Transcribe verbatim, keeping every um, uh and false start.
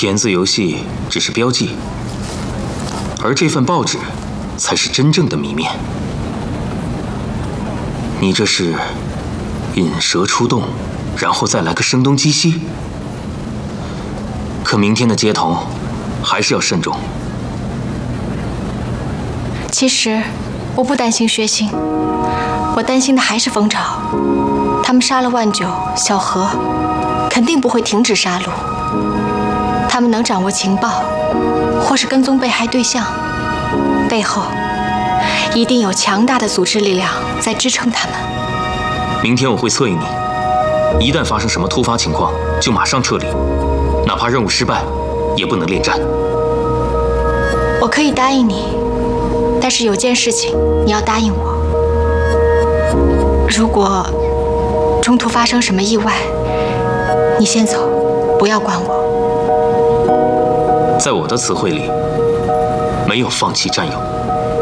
填字游戏只是标记，而这份报纸才是真正的谜面。你这是引蛇出洞，然后再来个声东击西？可明天的接头还是要慎重。 其实我不担心薛兴，我担心的还是蜂巢。他们杀了万九、小何，肯定不会停止杀戮。他们能掌握情报，或是跟踪被害对象，背后一定有强大的组织力量在支撑他们。 明天我会策应你，一旦发生什么突发情况，就马上撤离，哪怕任务失败，也不能恋战。 我可以答应你，但是有件事情你要答应我：如果中途发生什么意外，你先走，不要管我。 在我的词汇里，没有放弃战友。